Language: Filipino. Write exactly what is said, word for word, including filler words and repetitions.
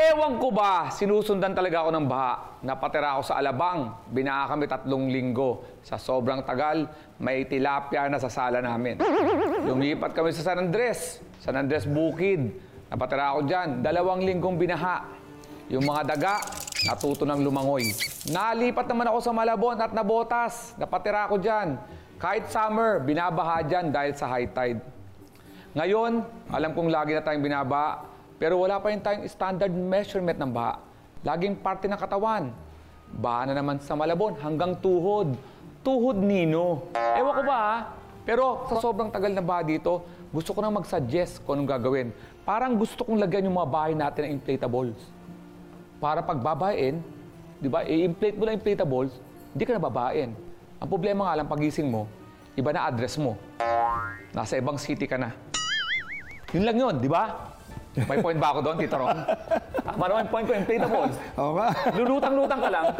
Ewan ko ba, sinusundan talaga ako ng baha. Napatira ako sa Alabang. Binaha kami tatlong linggo. Sa sobrang tagal, may tilapia na sa sala namin. Lumipat kami sa San Andres. San Andres Bukid. Napatira ako dyan. Dalawang linggong binaha. Yung mga daga, natuto ng lumangoy. Nalipat naman ako sa Malabon at Nabotas. Napatira ako dyan. Kahit summer, binabaha dyan dahil sa high tide. Ngayon, alam kong lagi na tayong binabaha. Pero wala pa rin tayong standard measurement ng baha. Laging parte ng katawan. Baha na naman sa Malabon hanggang tuhod. Tuhod nino. Ewan ko ba ha? Pero sa sobrang tagal na baha dito, gusto ko nang mag-suggest kung anong gagawin. Parang gusto kong lagyan yung mga bahay natin ng inflatables. Para pag babain, di ba, i-inflate mo lang inflatables, hindi ka na babain. Ang problema nga lang, pagising mo, iba na address mo. Nasa ibang city ka na. Yun lang yun, di ba? May point ba ako doon, Tito Ron? Tama naman yung point ko, inflatables. Oo nga. Lulutang-lutang ka lang.